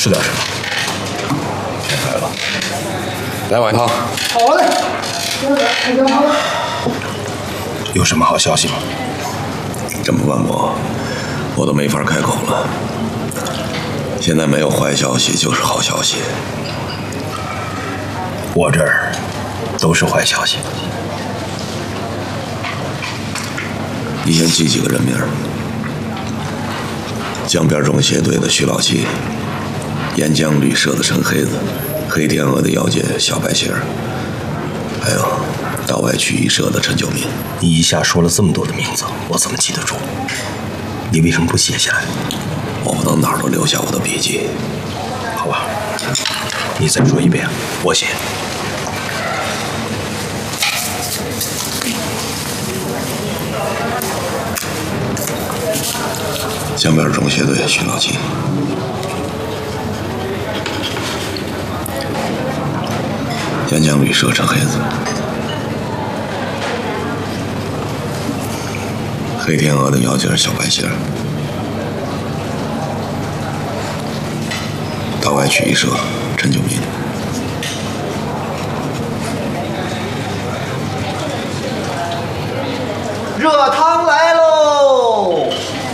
吃点什么？先来吧， 来碗汤。 好嘞，先生，汤。 有什么好消息吗？ 这么问我都没法开口了。现在没有坏消息就是好消息。 我这儿都是坏消息。 你先记几个人名：江边中协队的徐老七，沿江旅社的陈黑子，黑天鹅的姚姐小白仙儿，还有道外曲艺社的陈九民。 你一下说了这么多的名字，我怎么记得住？你为什么不写下来？ 我不能哪儿都留下我的笔记。 好吧，你再说一遍，我写。 江边中协队徐老七，沿江旅社陈黑子，黑天鹅的姚姐小白仙儿，道外曲艺社陈九民。 热汤来喽！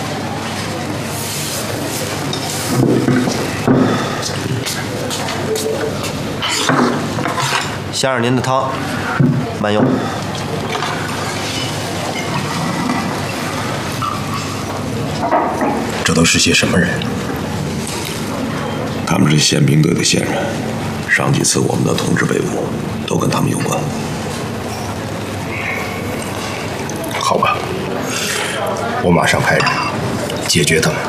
先生，您的汤，慢用。 这都是些什么人？ 他们是宪兵队的线人，上几次我们的同志被捕，都跟他们有关。 好吧，我马上派人解决他们。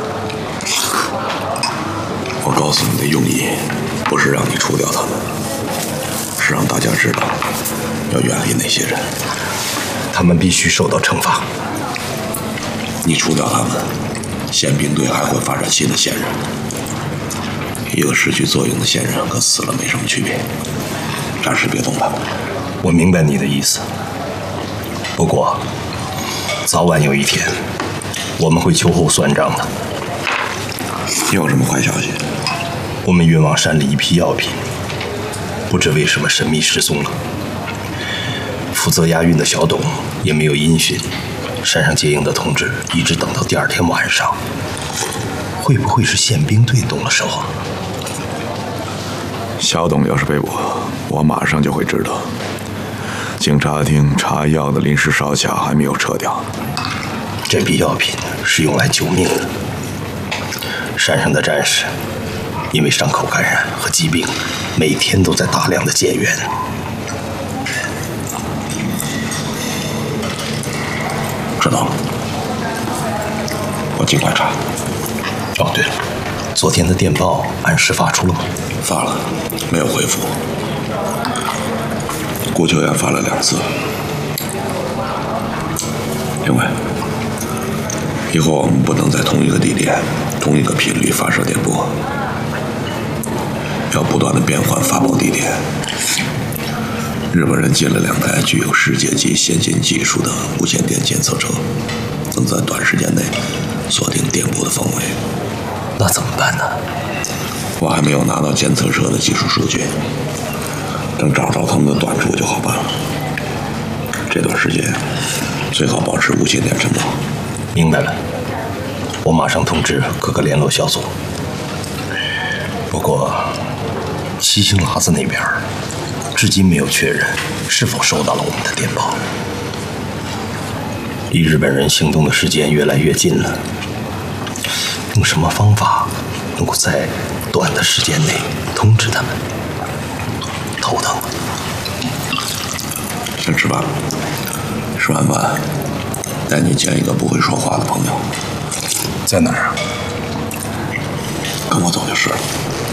我告诉你的用意，不是让你除掉他们，是让大家知道要远离那些人， 他们必须受到惩罚。 你除掉他们，宪兵队还会发展新的线人。一个失去作用的线人和死了没什么区别。暂时别动他们。 我明白你的意思，不过早晚有一天我们会秋后算账的。 你有什么坏消息？ 我们运往山里一批药品，不知为什么神秘失踪了。负责押运的小董也没有音讯，山上接应的同志一直等到第二天晚上。会不会是宪兵队动了手啊？ 小董要是被捕，我马上就会知道。警察厅查药的临时哨卡还没有撤掉。 这批药品是用来救命的。山上的战士因为伤口感染和疾病，每天都在大量的减员。 知道了，我尽快查。 哦，对了，昨天的电报按时发出了吗？ 发了，没有回复。顾秋元发了2次。另外，以后我们不能在同一个地点、同一个频率发射电波，要不断的变换发报地点。日本人进了2台具有世界级先进技术的无线电监测车，能在短时间内锁定电波的方位。 那怎么办呢？ 我还没有拿到监测车的技术数据，等找着他们的短处就好办了。这段时间最好保持无线电沉默。 明白了，我马上通知各个联络小组。不过，七星喇子那边至今没有确认是否收到了我们的电报。离日本人行动的时间越来越近了，用什么方法能够在短的时间内通知他们？头疼。 先吃饭，吃完饭带你见一个不会说话的朋友。 在哪儿啊？ 跟我走就是了。